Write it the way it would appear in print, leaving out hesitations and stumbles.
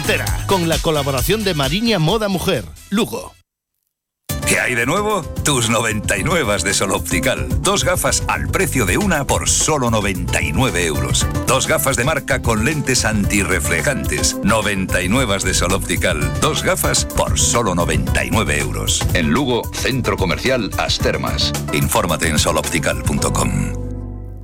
entera, con la colaboración de Mariña Moda Mujer, Lugo. ¿Qué hay de nuevo? Tus 99 de Sol Optical. 2 gafas al precio de una por solo 99 euros. 2 gafas de marca con lentes antirreflejantes. 99 de Sol Optical. 2 gafas por solo 99 euros. En Lugo, Centro Comercial As Termas. Infórmate en soloptical.com.